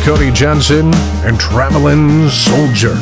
Cody Johnson and Traveling Soldier.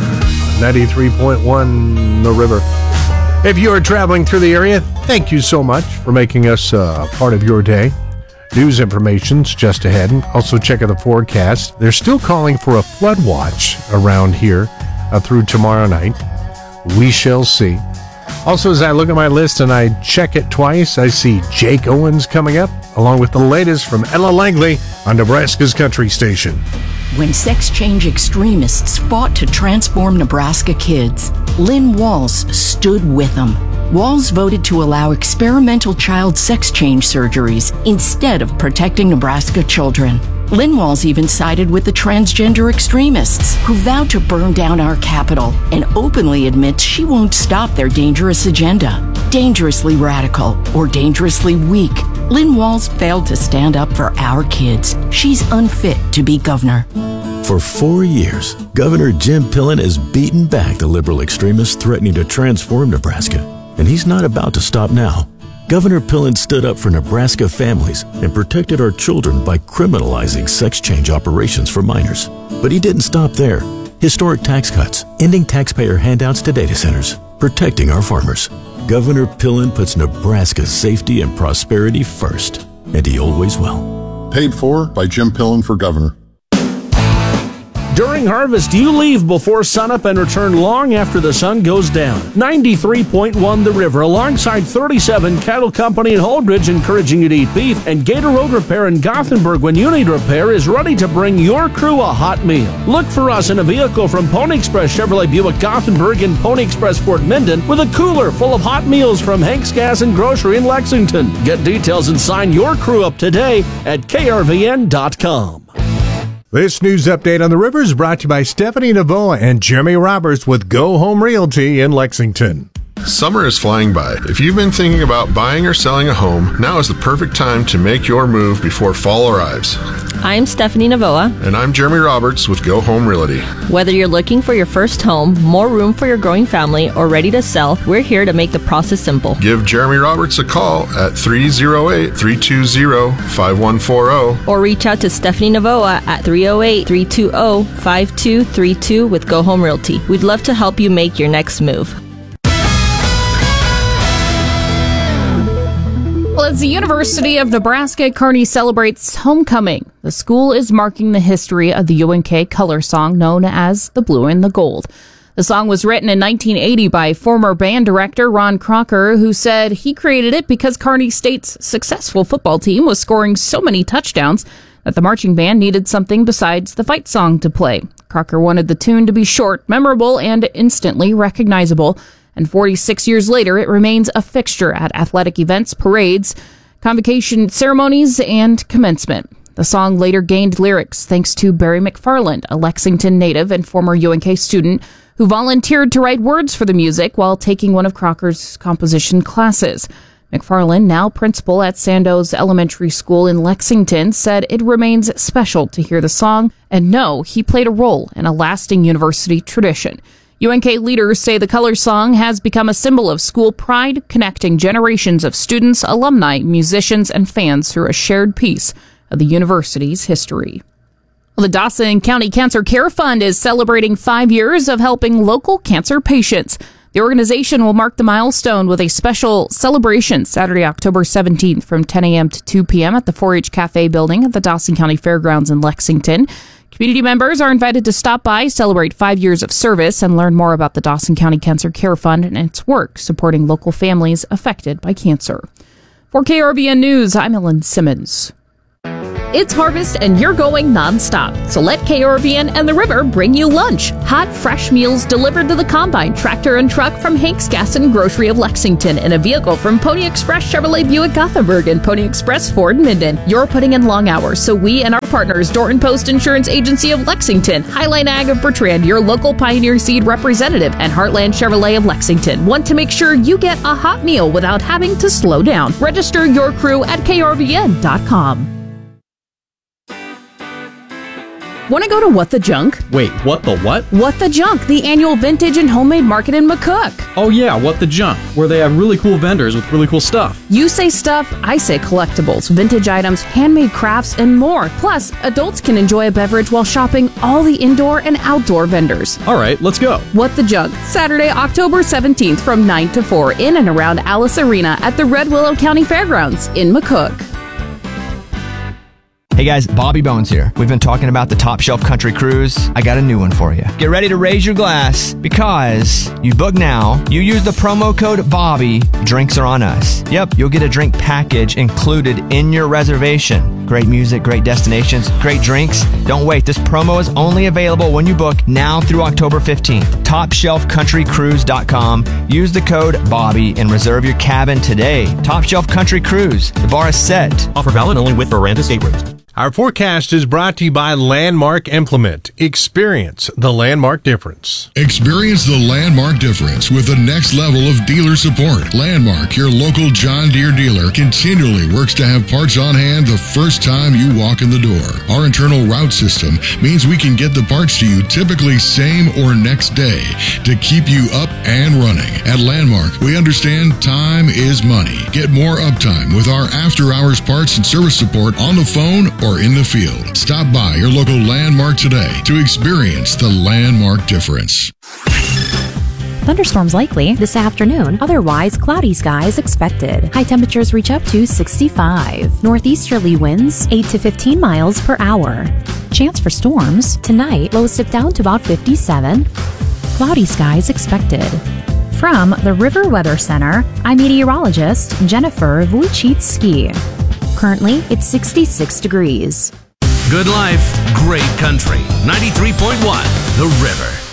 93.1 The River. If you are traveling through the area, thank you so much for making us a part of your day. News information's just ahead. Also check out the forecast. They're still calling for a flood watch around here through tomorrow night. We shall see. Also, as I look at my list and I check it twice, I see Jake Owens coming up, along with the latest from Ella Langley on Nebraska's Country Station. When sex change extremists fought to transform Nebraska kids, Lynn Walls stood with them. Walls voted to allow experimental child sex change surgeries instead of protecting Nebraska children. Lynn Walls even sided with the transgender extremists who vowed to burn down our capital and openly admits she won't stop their dangerous agenda. Dangerously radical or dangerously weak, Lynn Walls failed to stand up for our kids. She's unfit to be governor. For 4 years, Governor Jim Pillen has beaten back the liberal extremists threatening to transform Nebraska, and he's not about to stop now. Governor Pillen stood up for Nebraska families and protected our children by criminalizing sex change operations for minors. But he didn't stop there. Historic tax cuts, ending taxpayer handouts to data centers, protecting our farmers. Governor Pillen puts Nebraska's safety and prosperity first, and he always will. Paid for by Jim Pillen for governor. During harvest, you leave before sunup and return long after the sun goes down. 93.1 The River, alongside 37 Cattle Company in Holdridge, encouraging you to eat beef, and Gator Road Repair in Gothenburg, when you need repair, is ready to bring your crew a hot meal. Look for us in a vehicle from Pony Express Chevrolet Buick Gothenburg and Pony Express Fort Minden with a cooler full of hot meals from Hank's Gas and Grocery in Lexington. Get details and sign your crew up today at krvn.com. This news update on the river is brought to you by Stephanie Navoa and Jeremy Roberts with Go Home Realty in Lexington. Summer is flying by. If you've been thinking about buying or selling a home, now is the perfect time to make your move before fall arrives. I'm Stephanie Navoa. And I'm Jeremy Roberts with Go Home Realty. Whether you're looking for your first home, more room for your growing family, or ready to sell, we're here to make the process simple. Give Jeremy Roberts a call at 308-320-5140. Or reach out to Stephanie Navoa at 308-320-5232 with Go Home Realty. We'd love to help you make your next move. Well, as the University of Nebraska at Kearney celebrates homecoming, the school is marking the history of the UNK color song known as the Blue and the Gold. The song was written in 1980 by former band director Ron Crocker, who said he created it because Kearney State's successful football team was scoring so many touchdowns that the marching band needed something besides the fight song to play. Crocker wanted the tune to be short, memorable, and instantly recognizable. And 46 years later, it remains a fixture at athletic events, parades, convocation ceremonies, and commencement. The song later gained lyrics thanks to Barry McFarland, a Lexington native and former UNK student who volunteered to write words for the music while taking one of Crocker's composition classes. McFarland, now principal at Sandoz Elementary School in Lexington, said it remains special to hear the song and know he played a role in a lasting university tradition. UNK leaders say the color song has become a symbol of school pride, connecting generations of students, alumni, musicians, and fans through a shared piece of the university's history. Well, the Dawson County Cancer Care Fund is celebrating 5 years of helping local cancer patients. The organization will mark the milestone with a special celebration Saturday, October 17th from 10 a.m. to 2 p.m. at the 4-H Cafe building at the Dawson County Fairgrounds in Lexington. Community members are invited to stop by, celebrate 5 years of service, and learn more about the Dawson County Cancer Care Fund and its work supporting local families affected by cancer. For KRVN News, I'm Ellen Simmons. It's harvest and you're going nonstop. So let KRVN and the River bring you lunch. Hot, fresh meals delivered to the combine, tractor, and truck from Hank's Gas and Grocery of Lexington in a vehicle from Pony Express Chevrolet Buick Gothenburg and Pony Express Ford Minden. You're putting in long hours, so we and our partners, Dorton Post Insurance Agency of Lexington, Highline Ag of Bertrand, your local Pioneer Seed representative, and Heartland Chevrolet of Lexington want to make sure you get a hot meal without having to slow down. Register your crew at krvn.com. Want to go to What the Junk? Wait, what the what? What the Junk, the annual vintage and homemade market in McCook. Oh yeah, What the Junk, where they have really cool vendors with really cool stuff. You say stuff, I say collectibles, vintage items, handmade crafts, and more. Plus, adults can enjoy a beverage while shopping all the indoor and outdoor vendors. All right, let's go. What the Junk, Saturday, October 17th from 9 to 4 in and around Alice Arena at the Red Willow County Fairgrounds in McCook. Hey guys, Bobby Bones here. We've been talking about the Top Shelf Country Cruise. I got a new one for you. Get ready to raise your glass because you book now, you use the promo code BOBBY, drinks are on us. Yep, you'll get a drink package included in your reservation. Great music, great destinations, great drinks. Don't wait, this promo is only available when you book now through October 15th. TopShelfCountryCruise.com. Use the code BOBBY and reserve your cabin today. Top Shelf Country Cruise. The bar is set. Offer valid only with Miranda State Rooms. Our forecast is brought to you by Landmark Implement. Experience the Landmark difference. Experience the Landmark difference with the next level of dealer support. Landmark, your local John Deere dealer, continually works to have parts on hand the first time you walk in the door. Our internal route system means we can get the parts to you typically same or next day to keep you up and running. At Landmark, we understand time is money. Get more uptime with our after-hours parts and service support on the phone or in the field. Stop by your local Landmark today to experience the Landmark difference. Thunderstorms likely this afternoon, otherwise cloudy skies expected. High temperatures reach up to 65. Northeasterly winds 8 to 15 miles per hour. Chance for storms tonight, lows dip down to about 57. Cloudy skies expected. From the River Weather Center, I'm meteorologist Jennifer Wojcicki. Currently, it's 66 degrees. Good life, great country. 93.1 The River.